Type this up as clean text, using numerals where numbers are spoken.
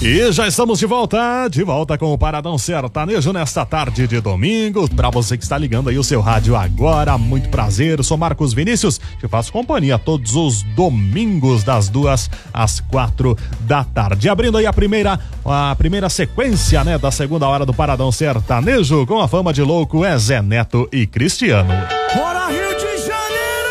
E já estamos de volta com o Paradão Sertanejo nesta tarde de domingo. Pra você que está ligando aí o seu rádio agora, muito prazer, sou Marcos Vinícius, te faço companhia todos os domingos das 2 às 4 da tarde. Abrindo aí a primeira sequência, né, da segunda hora do Paradão Sertanejo, com a fama de louco é Zé Neto e Cristiano. Bora,